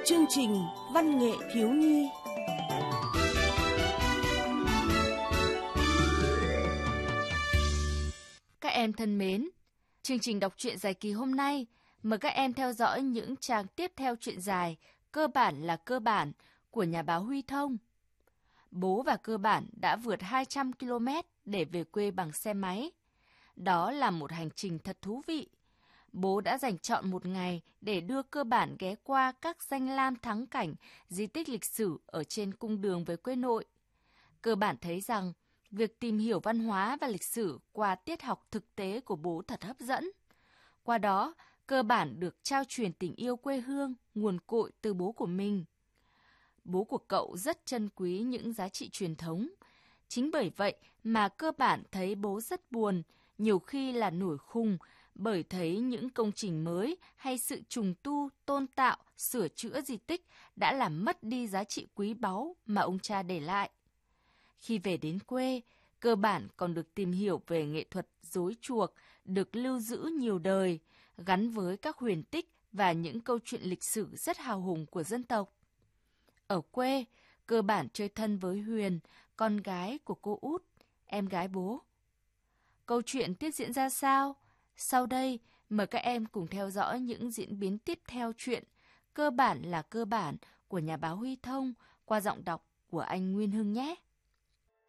Chương trình Văn nghệ thiếu nhi. Các em thân mến, chương trình đọc truyện dài kỳ hôm nay mời các em theo dõi những trang tiếp theo truyện dài Cơ bản là cơ bản của nhà báo Huy Thông. Bố và Cơ bản đã vượt 200 km để về quê bằng xe máy. Đó là một hành trình thật thú vị. Bố đã dành trọn một ngày để đưa Cơ bản ghé qua các danh lam thắng cảnh, di tích lịch sử ở trên cung đường về quê nội. Cơ bản thấy rằng việc tìm hiểu văn hóa và lịch sử qua tiết học thực tế của bố thật hấp dẫn. Qua đó, Cơ bản được trao truyền tình yêu quê hương, nguồn cội từ bố của mình. Bố của cậu rất trân quý những giá trị truyền thống. Chính bởi vậy mà Cơ bản thấy bố rất buồn, nhiều khi là nổi khùng, bởi thấy những công trình mới hay sự trùng tu, tôn tạo, sửa chữa di tích đã làm mất đi giá trị quý báu mà ông cha để lại. Khi về đến quê, Cơ bản còn được tìm hiểu về nghệ thuật rối chuộc, được lưu giữ nhiều đời, gắn với các huyền tích và những câu chuyện lịch sử rất hào hùng của dân tộc. Ở quê, Cơ bản chơi thân với Huyền, con gái của cô út, em gái bố. Câu chuyện tiếp diễn ra sao? Sau đây, mời các em cùng theo dõi những diễn biến tiếp theo chuyện Cơ bản là cơ bản của nhà báo Huy Thông qua giọng đọc của anh Nguyên Hưng nhé.